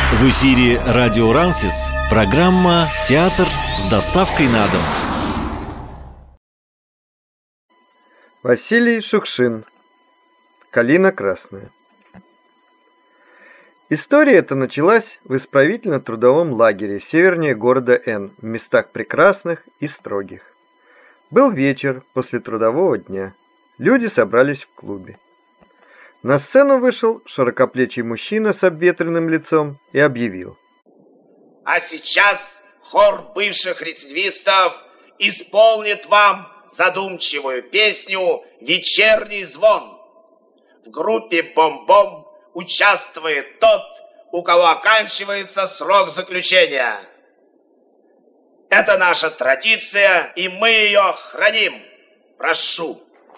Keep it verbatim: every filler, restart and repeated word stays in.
В эфире радио Рансис, программа «Театр с доставкой на дом». Василий Шукшин. «Калина красная». История эта началась в исправительно-трудовом лагере севернее города Н, в местах прекрасных и строгих. Был вечер после трудового дня. Люди собрались в клубе. На сцену вышел широкоплечий мужчина с обветренным лицом и объявил: «А сейчас хор бывших рецидивистов исполнит вам задумчивую песню «Вечерний звон». В группе «Бом-бом» участвует тот, у кого оканчивается срок заключения. Это наша традиция, и мы ее храним. Прошу».